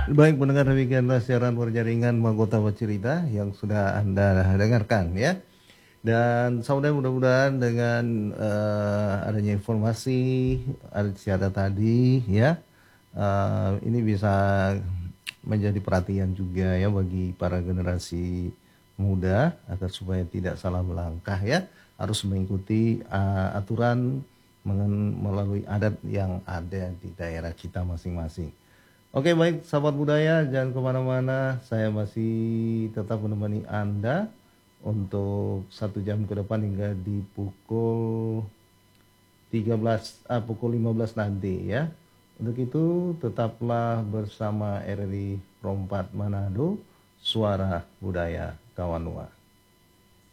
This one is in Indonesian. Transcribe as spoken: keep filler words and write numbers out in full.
Baik, pendengar, demikianlah siaran berjaringan Mahkota Bercerita yang sudah Anda dengarkan ya. Dan saudara, mudah-mudahan dengan uh, adanya informasi ada siada tadi ya, uh, ini bisa menjadi perhatian juga ya bagi para generasi muda agar supaya tidak salah melangkah ya, harus mengikuti uh, aturan melalui adat yang ada di daerah kita masing-masing. Oke, baik sahabat budaya, jangan kemana-mana, saya masih tetap menemani Anda untuk satu jam ke depan hingga di pukul tiga belas, ah, pukul lima belas nanti ya. Untuk itu tetaplah bersama R R I Rompat Manado, Suara Budaya Kawanua.